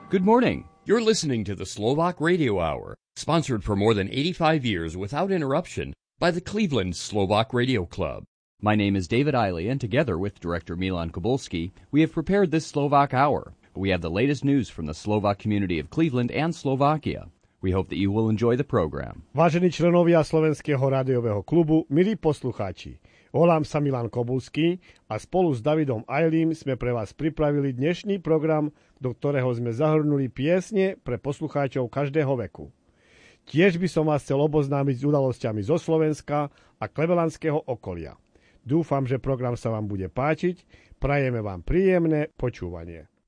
Good morning. You're listening to the Slovak Radio Hour, sponsored for more than 85 years without interruption by the Cleveland Slovak Radio Club. My name is David Eiley, and together with Director Milan Kobulski, we have prepared this Slovak Hour. We have the latest news from the Slovak community of Cleveland and Slovakia. We hope that you will enjoy the program. Vážení členovia Slovenského rádiového klubu, milí poslucháči, volám sa Milan Kobulský a spolu s Davidom Eilym sme pre vás pripravili dnešný program, do ktorého sme zahrnuli piesne pre poslucháčov každého veku. Tiež by som vás chcel oboznámiť s udalosťami zo Slovenska a clevelandského okolia. Dúfam, že program sa vám bude páčiť. Prajeme vám príjemné počúvanie.